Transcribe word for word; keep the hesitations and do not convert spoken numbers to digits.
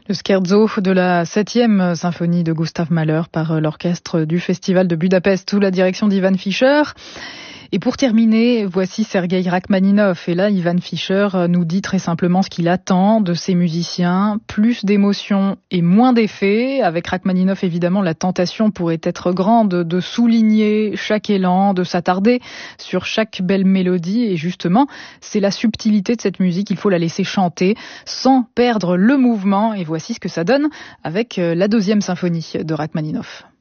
Le scherzo de la septième symphonie de Gustav Mahler par l'orchestre du Festival de Budapest sous la direction d'Ivan Fischer. Et pour terminer, voici Sergueï Rachmaninov. Et là, Ivan Fischer nous dit très simplement ce qu'il attend de ses musiciens. Plus d'émotions et moins d'effets. Avec Rachmaninov, évidemment, la tentation pourrait être grande de souligner chaque élan, de s'attarder sur chaque belle mélodie. Et justement, c'est la subtilité de cette musique. Il faut la laisser chanter sans perdre le mouvement. Et voici ce que ça donne avec la deuxième symphonie de Rachmaninov.